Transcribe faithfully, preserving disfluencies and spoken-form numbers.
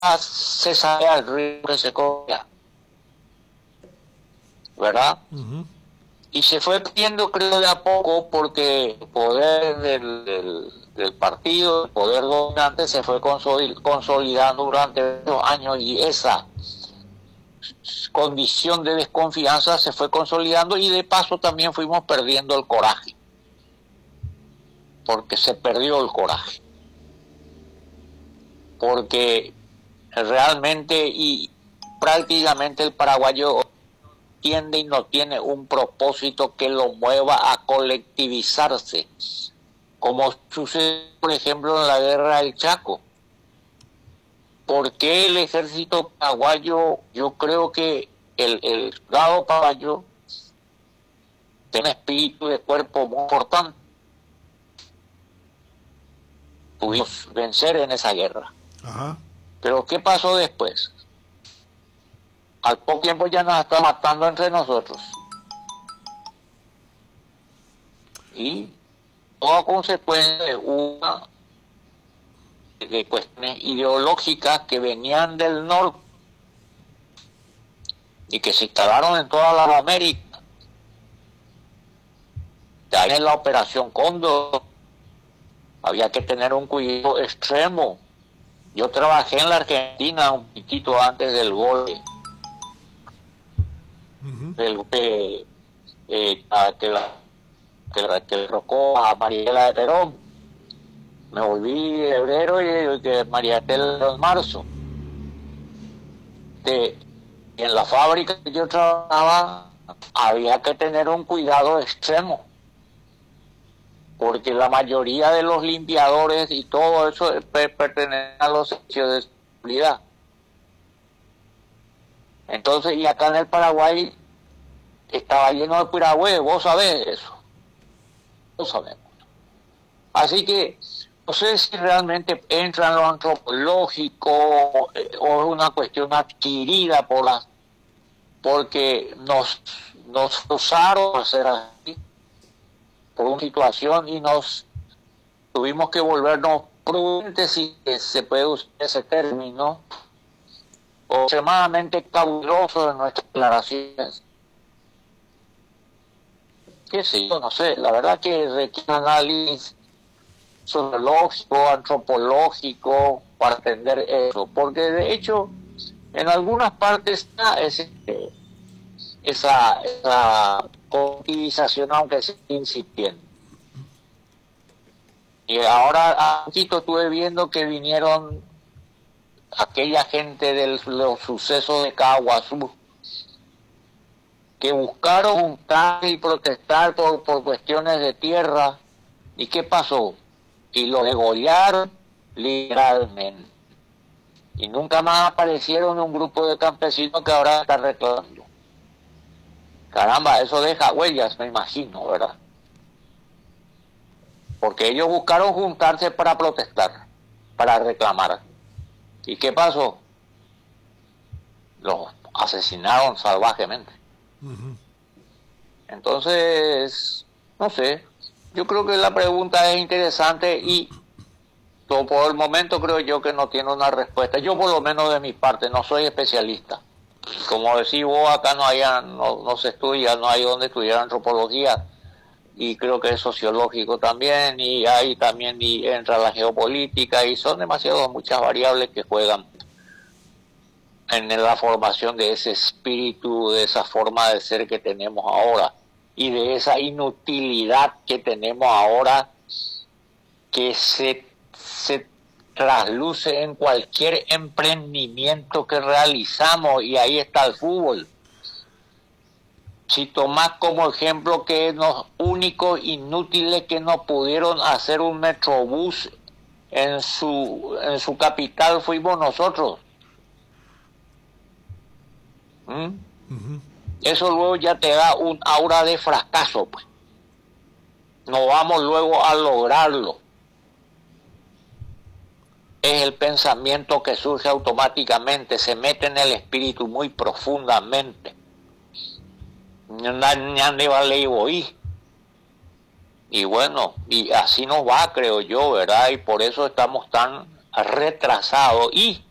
se sabe al ritmo que se cogía, ¿verdad? Uh-huh. Y se fue pidiendo, creo, de a poco, porque el poder del, del, del partido, el poder dominante, se fue consolidando durante los años, y esa condición de desconfianza se fue consolidando, y de paso también fuimos perdiendo el coraje, porque se perdió el coraje, porque realmente y prácticamente el paraguayo tiende y no tiene un propósito que lo mueva a colectivizarse, como sucede, por ejemplo, en la guerra del Chaco. ¿Por qué el ejército paraguayo? Yo creo que el, el soldado paraguayo tiene espíritu de cuerpo muy importante. Pudimos vencer en esa guerra. Ajá. Pero ¿qué pasó después? Al poco tiempo ya nos está matando entre nosotros. Y toda consecuencia de una de cuestiones ideológicas que venían del norte y que se instalaron en toda la América. De ahí en la Operación Cóndor había que tener un cuidado extremo. Yo trabajé en la Argentina un poquito antes del golpe. Uh-huh. El que, eh, que, la, que, la, que rocó a Mariela de Perón. Me volví de febrero y que María Tela en marzo. De, en la fábrica que yo trabajaba había que tener un cuidado extremo, porque la mayoría de los limpiadores y todo eso pertenecen a los servicios de seguridad. Entonces, y acá en el Paraguay estaba lleno de piragüe, vos sabés eso, vos sabemos. Así que no sé si realmente entra en lo antropológico eh, o es una cuestión adquirida por las, porque nos nos forzaron a hacer así por una situación y nos tuvimos que volvernos prudentes, si se puede usar ese término, o extremadamente cautelosos en nuestras declaraciones. ¿Qué sé yo? No sé, la verdad que requiere análisis sociológico, antropológico, para entender eso, porque de hecho en algunas partes está ese, esa, esa colectivización, aunque sea incipiente. Y ahora a poquito estuve viendo que vinieron aquella gente de los sucesos de Caguazú, que buscaron juntar y protestar por, por cuestiones de tierra. ¿Y qué pasó? Y lo degollaron literalmente. Y nunca más aparecieron un grupo de campesinos que ahora están reclamando. Caramba, eso deja huellas, me imagino, ¿verdad? Porque ellos buscaron juntarse para protestar, para reclamar. ¿Y qué pasó? Los asesinaron salvajemente. Uh-huh. Entonces, no sé, yo creo que la pregunta es interesante y todo por el momento creo yo que no tiene una respuesta. Yo por lo menos de mi parte no soy especialista. Como decís vos, acá no, haya, no, no se estudia, no hay donde estudiar antropología, y creo que es sociológico también, y ahí también y entra la geopolítica, y son demasiadas muchas variables que juegan en la formación de ese espíritu, de esa forma de ser que tenemos ahora, y de esa inutilidad que tenemos ahora, que se, se trasluce en cualquier emprendimiento que realizamos, y ahí está el fútbol. Si tomás como ejemplo que los únicos inútiles que no pudieron hacer un metrobús en su, en su capital fuimos nosotros. ¿Mm? Uh-huh. Eso luego ya te da un aura de fracaso, pues. No vamos luego a lograrlo. Es el pensamiento que surge automáticamente, se mete en el espíritu muy profundamente. Y bueno, y así nos va, creo yo, ¿verdad? Y por eso estamos tan retrasados. Y